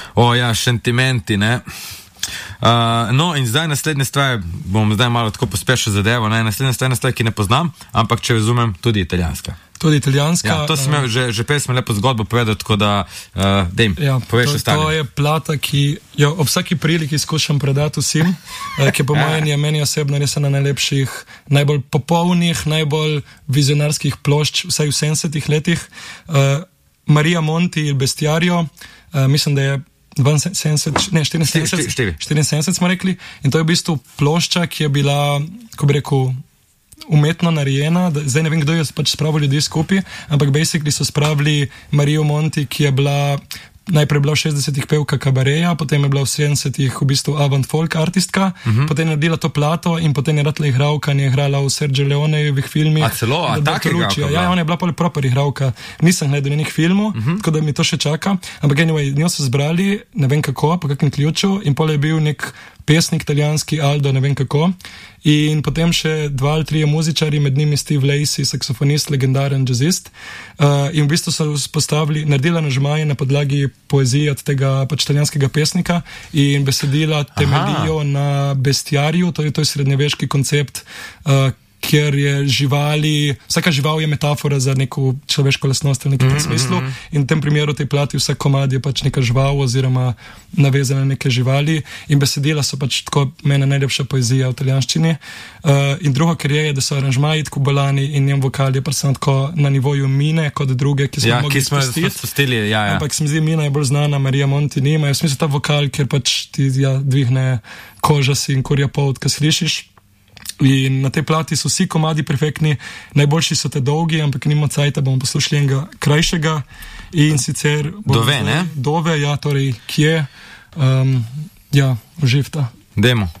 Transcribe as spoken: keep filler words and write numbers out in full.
O ja, sentimenti, ne. Uh, no in zdaj naslednja stvar, bom zdaj malo tako pospešil zadevo, ne, naslednja stvar, stvar, ki ne poznam, ampak če razumem, tudi italijanska. Tudi italijanska. Ja, to sem imel, že, že prej smo lepo zgodbo povedal, tako da, uh, dejm, ja, poveš ostane. To je plata, ki jo ob vsaki priliki skušam predati vsem, uh, ki po mojem je meni osebno res ena najlepših, najbolj popolnih, najbolj vizionarskih plošč, vsaj v sedemdesetih letih. Uh, Maria Monti il Bestiario, uh, mislim, da je dvainsedemdeset, ne, štiriinsedemdeset, štiriinsedemdeset smo rekli, in to je v bistvu plošča, ki je bila, ko bi rekel, umetno narejena, da, zdaj ne vem, kdo je pač spravil ljudi skupaj, ampak basically so spravili Marijo Monti, ki je bila najprej bila v šestdesetih pevka kabareja, potem je bila v sedemdesetih v bistvu avant folk artistka, uh-huh. potem je naredila to plato in potem je ratla igralka in je igrala v Sergio Leonejevih filmih. A celo, a tak igralka? Ja, ona je bila pa proper igralka. Nisem gledal njenih filmov, uh-huh. tako da mi to še čaka, ampak anyway, njo so zbrali, ne vem kako, po kakšnem ključu, in pol je bil nek pesnik italijanski Aldo, ne vem kako, in potem še dva ali trije muzičari, med njimi Steve Lacy, saksofonist, legendaren jazzist, uh, in v bistvu so vzpostavili, naredila nažmaje na podlagi poezije od tega pač italijanskega pesnika in besedila temeljijo Aha. na bestiariju, to je, to je srednjeveški koncept, uh, kjer je živali, vsaka žival je metafora za neko človeško lastnost v nekem mm-hmm. smislu in v tem primeru tej plati vsak komad je pač neka žival oziroma navezana na neke živali in besedila so pač tako mene najlepša poezija v italijanščini. Uh, in drugo, ker je, da so aranžmaji tako bolani in njen vokal je pač samo tako na nivoju Mine kot druge, ki smo ja, mogli spustiti. Ja, ja. Ampak se mi zdi, Mina je bolj znana, Marija Monti nima. V smislu ta vokal, kjer pač ti ja, dvihne koža si in kurja povod, ko slišiš. In na tej plati so vsi komadi perfektni, najboljši so te dolgi, ampak nima cajta, bomo poslušali enega krajšega in sicer... Dove, ne? Dove, ja, torej, kje, um, ja, uživta. Demo.